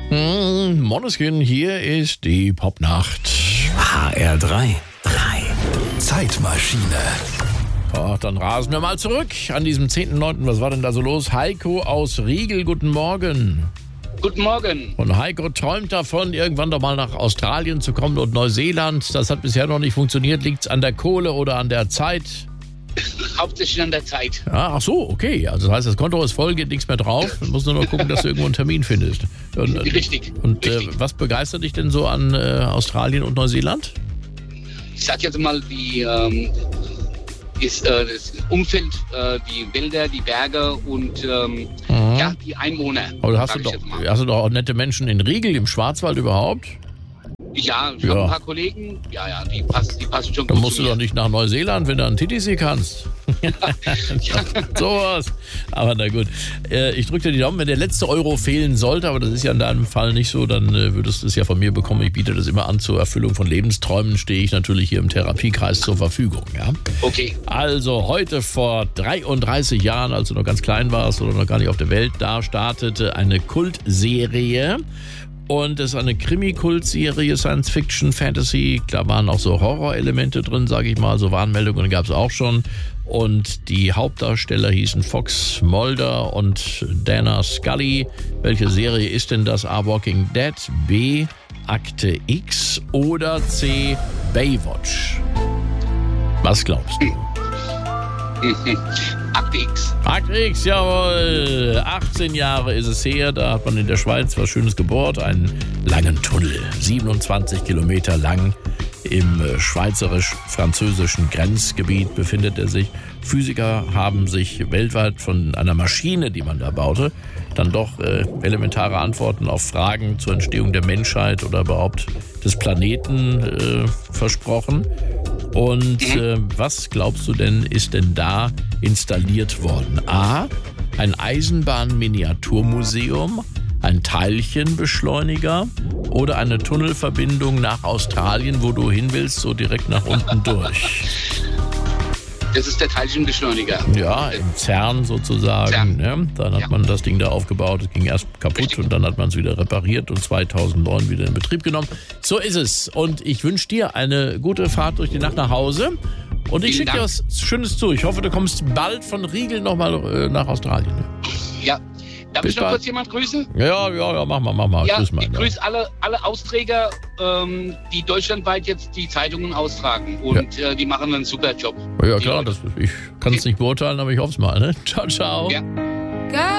Måneskin, hier ist die Popnacht. HR3. Zeitmaschine. Ach, dann rasen wir mal zurück an diesem 10.9. Was war denn da so los? Heiko aus Riegel, guten Morgen. Guten Morgen. Und Heiko träumt davon, irgendwann doch mal nach Australien zu kommen und Neuseeland. Das hat bisher noch nicht funktioniert. Liegt's an der Kohle oder an der Zeit? Hauptsächlich an der Zeit. Ja, ach so, okay. Also das heißt, das Konto ist voll, geht nichts mehr drauf. Du musst nur noch gucken, dass du irgendwo einen Termin findest. Richtig. Und richtig. Was begeistert dich denn so an Australien und Neuseeland? Ich sag jetzt mal, das Umfeld, die Wälder, die Berge und die Einwohner. Aber hast du doch auch nette Menschen in Riegel, im Schwarzwald überhaupt? Ja, ich habe ein paar Kollegen. Ja, die passen schon Dann gut musst zu du mir. doch nicht nach Neuseeland, wenn du an Titisee kannst. Sowas. Aber na gut. Ich drücke dir die Daumen, wenn der letzte Euro fehlen sollte, aber das ist ja in deinem Fall nicht so, dann würdest du es ja von mir bekommen. Ich biete das immer an zur Erfüllung von Lebensträumen, stehe ich natürlich hier im Therapiekreis zur Verfügung. Ja? Okay. Also heute vor 33 Jahren, als du noch ganz klein warst oder noch gar nicht auf der Welt, da startete eine Kultserie. Und es ist eine Krimi-Kult-Serie, Science-Fiction, Fantasy. Da waren auch so Horrorelemente drin, sage ich mal. So Warnmeldungen gab es auch schon. Und die Hauptdarsteller hießen Fox Mulder und Dana Scully. Welche Serie ist denn das? A. Walking Dead, B. Akte X oder C. Baywatch? Was glaubst du? Akte X. Akte X, jawohl. 18 Jahre ist es her, da hat man in der Schweiz was Schönes gebohrt, einen langen Tunnel, 27 Kilometer lang. Im schweizerisch-französischen Grenzgebiet befindet er sich. Physiker haben sich weltweit von einer Maschine, die man da baute, dann doch elementare Antworten auf Fragen zur Entstehung der Menschheit oder überhaupt des Planeten versprochen. Und was glaubst du denn, ist denn da installiert worden? A. Ein Eisenbahn-Miniaturmuseum, ein Teilchenbeschleuniger oder eine Tunnelverbindung nach Australien, wo du hin willst, so direkt nach unten durch? Das ist der Teilchenbeschleuniger. Ja, im CERN sozusagen. CERN. Ne? Dann hat man das Ding da aufgebaut, es ging erst kaputt. Richtig. Und dann hat man es wieder repariert und 2009 wieder in Betrieb genommen. So ist es. Und ich wünsche dir eine gute Fahrt durch die Nacht nach Hause. Und ich Vielen schicke dir Dank. was Schönes zu. Ich hoffe, du kommst bald von Riegel nochmal nach Australien. Ja. Darf Bis ich noch bald. kurz jemand grüßen? Ja, mach mal. Ja, Grüß mal. ich grüße alle Austräger, die deutschlandweit jetzt die Zeitungen austragen. Und die machen einen super Job. Ja, klar, ich kann es nicht beurteilen, aber ich hoffe es mal. Ne? Ciao, ciao. Ja.